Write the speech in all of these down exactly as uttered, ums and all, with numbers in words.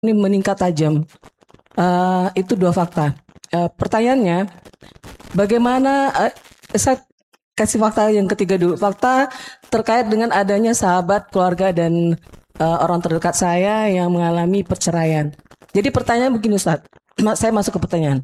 ini meningkat tajam. Uh, itu dua fakta. Uh, pertanyaannya, bagaimana? Uh, saya kasih fakta yang ketiga dulu. Fakta terkait dengan adanya sahabat, keluarga, dan uh, orang terdekat saya yang mengalami perceraian. Jadi pertanyaan begini, Ustaz. Saya masuk ke pertanyaan.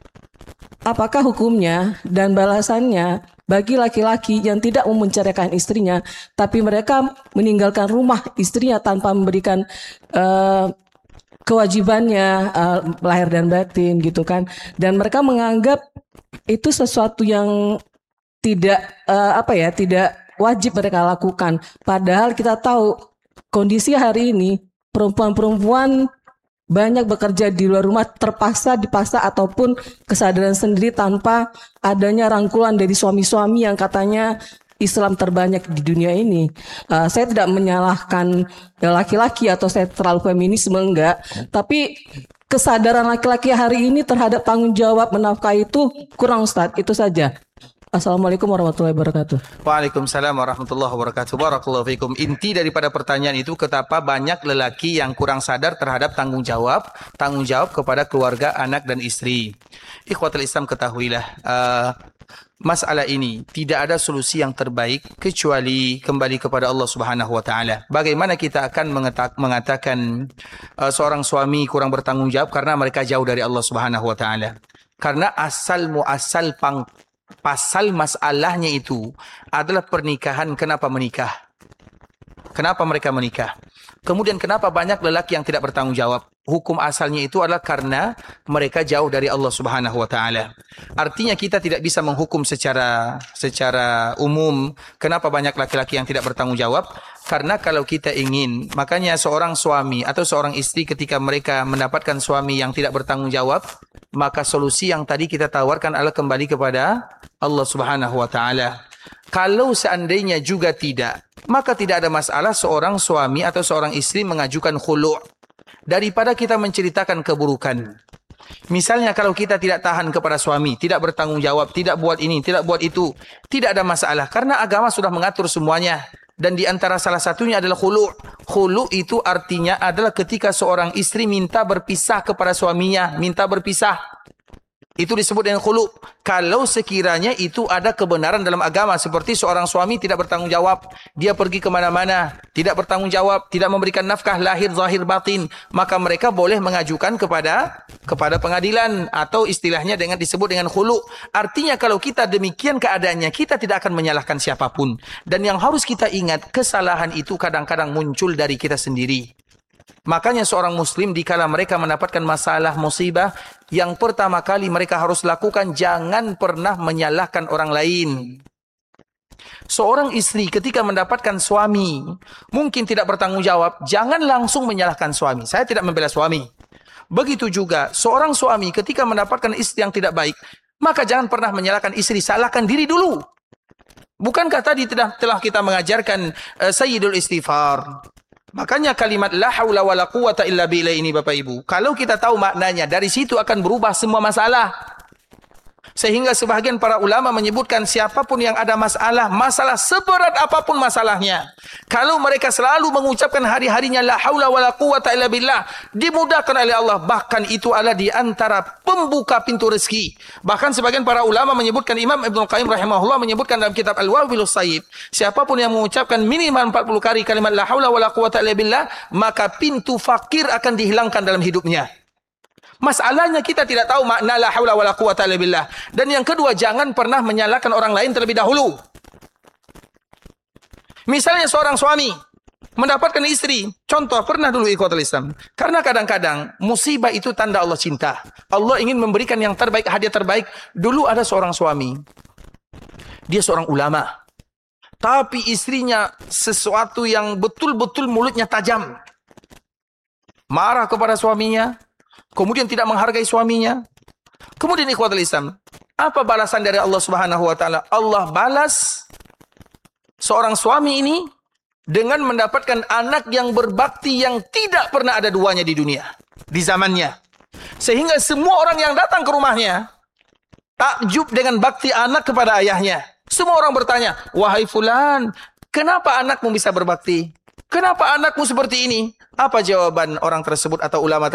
Apakah hukumnya dan balasannya bagi laki-laki yang tidak mau menceraikan istrinya, tapi mereka meninggalkan rumah istrinya tanpa memberikan uh, kewajibannya uh, lahir dan batin gitu kan, dan mereka menganggap itu sesuatu yang tidak uh, apa ya tidak wajib mereka lakukan, padahal kita tahu kondisi hari ini perempuan-perempuan banyak bekerja di luar rumah, terpaksa dipaksa ataupun kesadaran sendiri tanpa adanya rangkulan dari suami-suami yang katanya Islam terbanyak di dunia ini. Uh, saya tidak menyalahkan laki-laki atau saya terlalu feminisme, enggak. Tapi kesadaran laki-laki hari ini terhadap tanggung jawab menafkahi itu kurang, Ustaz. Itu saja. Assalamualaikum warahmatullahi wabarakatuh. Waalaikumsalam warahmatullahi wabarakatuh. Barakallahu fikum. Inti daripada pertanyaan itu, betapa banyak lelaki yang kurang sadar terhadap tanggung jawab, tanggung jawab kepada keluarga, anak dan istri. Ikhwatul Islam, ketahuilah, uh, masalah ini tidak ada solusi yang terbaik kecuali kembali kepada Allah Subhanahu wa taala. Bagaimana kita akan mengatakan uh, seorang suami kurang bertanggung jawab karena mereka jauh dari Allah Subhanahu wa taala? Karena asal muasal pang pasal masalahnya itu adalah pernikahan. Kenapa menikah? Kenapa mereka menikah? Kemudian kenapa banyak lelaki yang tidak bertanggung jawab? Hukum asalnya itu adalah karena mereka jauh dari Allah Subhanahu wa taala. Artinya kita tidak bisa menghukum secara secara umum kenapa banyak laki-laki yang tidak bertanggung jawab. Karena kalau kita ingin, makanya seorang suami atau seorang istri ketika mereka mendapatkan suami yang tidak bertanggung jawab, maka solusi yang tadi kita tawarkan adalah kembali kepada Allah Subhanahu wa taala. Kalau seandainya juga tidak, maka tidak ada masalah seorang suami atau seorang istri mengajukan khulu'. Daripada kita menceritakan keburukan. Misalnya kalau kita tidak tahan kepada suami, tidak bertanggung jawab, tidak buat ini, tidak buat itu, tidak ada masalah. Karena agama sudah mengatur semuanya. Dan di antara salah satunya adalah khulu'. Khulu' itu artinya adalah ketika seorang istri minta berpisah kepada suaminya, minta berpisah. Itu disebut dengan khulu'. Kalau sekiranya itu ada kebenaran dalam agama, seperti seorang suami tidak bertanggung jawab, dia pergi kemana-mana, tidak bertanggung jawab, tidak memberikan nafkah lahir, zahir, batin, maka mereka boleh mengajukan kepada kepada pengadilan, atau istilahnya dengan disebut dengan khulu'. Artinya kalau kita demikian keadaannya, kita tidak akan menyalahkan siapapun. Dan yang harus kita ingat, kesalahan itu kadang-kadang muncul dari kita sendiri. Makanya seorang muslim dikala mereka mendapatkan masalah musibah, yang pertama kali mereka harus lakukan, jangan pernah menyalahkan orang lain. Seorang istri ketika mendapatkan suami mungkin tidak bertanggung jawab, jangan langsung menyalahkan suami. Saya tidak membela suami. Begitu juga seorang suami ketika mendapatkan istri yang tidak baik, maka jangan pernah menyalahkan istri, salahkan diri dulu. Bukankah tadi telah, telah kita mengajarkan uh, Sayyidul Istighfar? Makanya kalimat la haula wala quwata illa billah ini Bapak Ibu, kalau kita tahu maknanya, dari situ akan berubah semua masalah. Sehingga sebahagian para ulama menyebutkan siapapun yang ada masalah, masalah seberat apapun masalahnya, kalau mereka selalu mengucapkan hari-harinya la haula wala quwata illa billah, dimudahkan oleh Allah. Bahkan itu adalah di antara pembuka pintu rezeki. Bahkan sebagian para ulama menyebutkan, Imam Ibnu Qayyim rahimahullah menyebutkan dalam kitab Al-Wabilus Sayyib, siapapun yang mengucapkan minimal empat puluh kali kalimat la haula wala quwata illa billah, maka pintu fakir akan dihilangkan dalam hidupnya. Masalahnya kita tidak tahu makna la haula wala quwata illa billah. Dan yang kedua, jangan pernah menyalahkan orang lain terlebih dahulu. Misalnya seorang suami mendapatkan istri, contoh pernah dulu ikhwatul Islam. Karena kadang-kadang musibah itu tanda Allah cinta. Allah ingin memberikan yang terbaik, hadiah terbaik. Dulu ada seorang suami, dia seorang ulama, tapi istrinya sesuatu yang betul-betul mulutnya tajam, marah kepada suaminya, kemudian tidak menghargai suaminya. Kemudian ikhwatul Islam, apa balasan dari Allah Subhanahu wa taala? Allah balas seorang suami ini dengan mendapatkan anak yang berbakti yang tidak pernah ada duanya di dunia, di zamannya. Sehingga semua orang yang datang ke rumahnya takjub dengan bakti anak kepada ayahnya. Semua orang bertanya, "Wahai fulan, kenapa anakmu bisa berbakti? kenapa anakmu seperti ini? Apa jawaban orang tersebut atau ulama